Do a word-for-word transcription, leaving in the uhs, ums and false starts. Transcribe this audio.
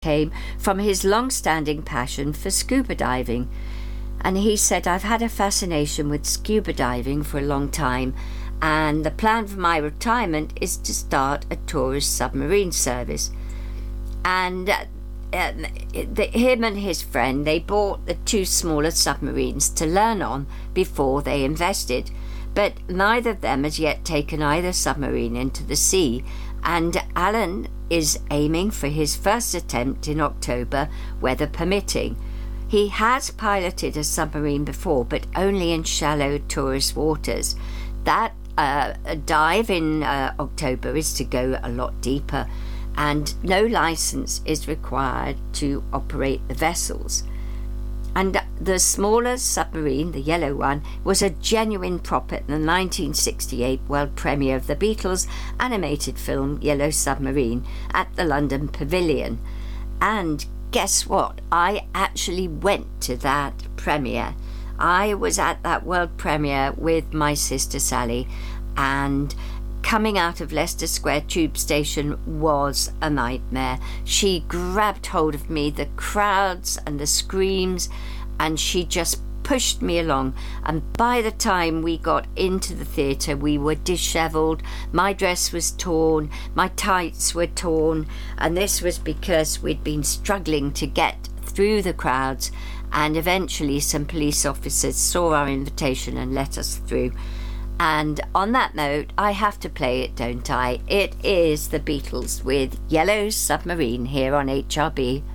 came from his long-standing passion for scuba diving. And he said, I've had a fascination with scuba diving for a long time, and the plan for my retirement is to start a tourist submarine service. And uh, uh, the, him and his friend, they bought the two smaller submarines to learn on before they invested. But neither of them has yet taken either submarine into the sea, and Alan is aiming for his first attempt in October, weather permitting. He has piloted a submarine before, but only in shallow tourist waters. That uh, dive in uh, October is to go a lot deeper, and no license is required to operate the vessels. And the smaller submarine, the yellow one, was a genuine prop at the nineteen sixty-eight world premiere of the Beatles' animated film Yellow Submarine at the London Pavilion. And guess what? I actually went to that premiere. I was at that world premiere with my sister Sally, and coming out of Leicester Square tube station was a nightmare. She grabbed hold of me, the crowds and the screams, and she just pushed me along. And by the time we got into the theatre, we were dishevelled. My dress was torn, my tights were torn, and this was because we'd been struggling to get through the crowds, and eventually some police officers saw our invitation and let us through. And on that note, I have to play it, don't I? It is the Beatles with Yellow Submarine here on H R B.